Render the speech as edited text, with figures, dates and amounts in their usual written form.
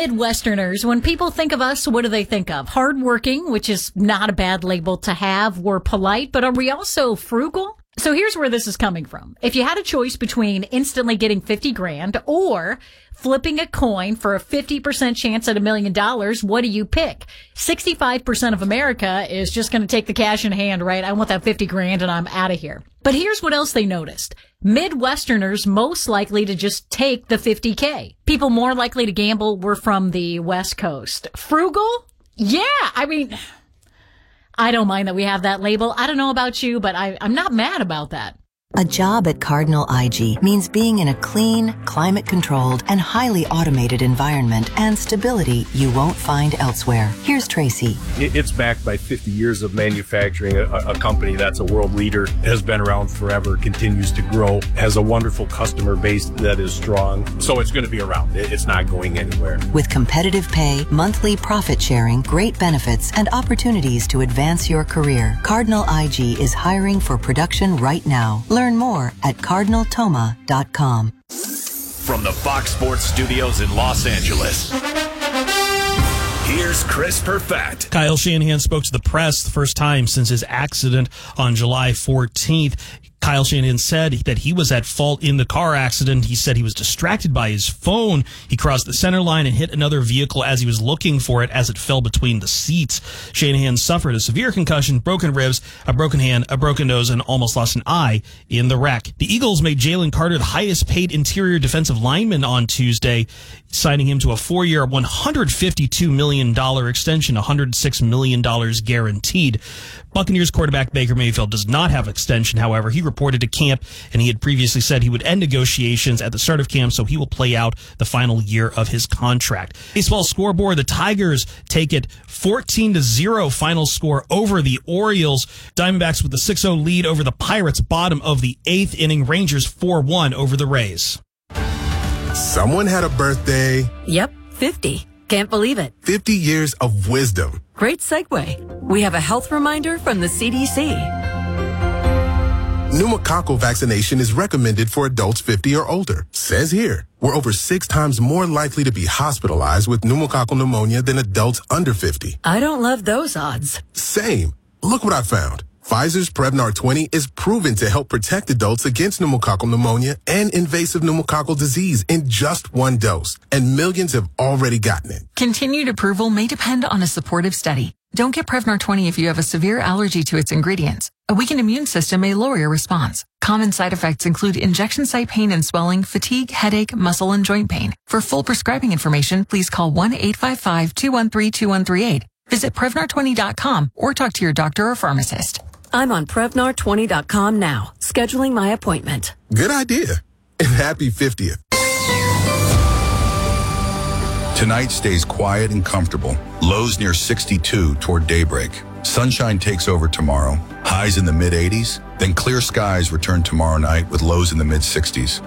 Midwesterners, when people think of us, what do they think of? Hardworking, which is not a bad label to have. We're polite, but are we also frugal? So here's where this is coming from. If you had a choice between instantly getting 50 grand or flipping a coin for a 50% chance at $1 million, what do you pick? 65% of America is just going to take the cash in hand, right? I want that 50 grand and I'm out of here. But here's what else they noticed. Midwesterners most likely to just take the 50K. People more likely to gamble were from the West Coast. Frugal? Yeah, I mean, I don't mind that we have that label. I don't know about you, but I'm not mad about that. A job at Cardinal IG means being in a clean, climate-controlled, and highly automated environment and stability you won't find elsewhere. Here's Tracy. It's backed by 50 years of manufacturing, a company that's a world leader, has been around forever, continues to grow, has a wonderful customer base that is strong. So it's going to be around. It's not going anywhere. With competitive pay, monthly profit sharing, great benefits, and opportunities to advance your career, Cardinal IG is hiring for production right now. Learn more at cardinaltoma.com. From the Fox Sports Studios in Los Angeles, here's Chris Perfett. Kyle Shanahan spoke to the press the first time since his accident on July 14th. Kyle Shanahan said that he was at fault in the car accident. He said he was distracted by his phone. He crossed the center line and hit another vehicle as he was looking for it as it fell between the seats. Shanahan suffered a severe concussion, broken ribs, a broken hand, a broken nose, and almost lost an eye in the wreck. The Eagles made Jalen Carter the highest paid interior defensive lineman on Tuesday, signing him to a 4-year, $152 million extension, $106 million guaranteed. Buccaneers quarterback Baker Mayfield does not have extension, however. He reported to camp, and he had previously said he would end negotiations at the start of camp, so he will play out the final year of his contract. Baseball scoreboard, the Tigers take it 14-0 final score over the Orioles. Diamondbacks with the 6-0 lead over the Pirates, bottom of the 8th inning. Rangers 4-1 over the Rays. Someone had a birthday. Yep, 50. Can't believe it. 50 years of wisdom. Great segue. We have a health reminder from the CDC. Pneumococcal vaccination is recommended for adults 50 or older. Says here, we're over 6 times more likely to be hospitalized with pneumococcal pneumonia than adults under 50. I don't love those odds. Same. Look what I found. Pfizer's Prevnar 20 is proven to help protect adults against pneumococcal pneumonia and invasive pneumococcal disease in just 1 dose, and millions have already gotten it. Continued approval may depend on a supportive study. Don't get Prevnar 20 if you have a severe allergy to its ingredients. A weakened immune system may lower your response. Common side effects include injection site pain and swelling, fatigue, headache, muscle, and joint pain. For full prescribing information, please call 1-855-213-2138. Visit Prevnar20.com or talk to your doctor or pharmacist. I'm on Prevnar20.com now, scheduling my appointment. Good idea. And happy 50th. Tonight stays quiet and comfortable. Lows near 62 toward daybreak. Sunshine takes over tomorrow. Highs in the mid-80s. Then clear skies return tomorrow night with lows in the mid-60s.